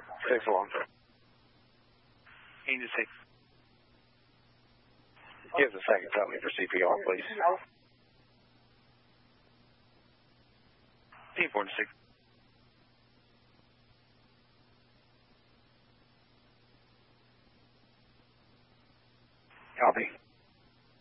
6 along. Angel 6. Give us a second, tell me for CPR, please. Team 4 to 6. Copy.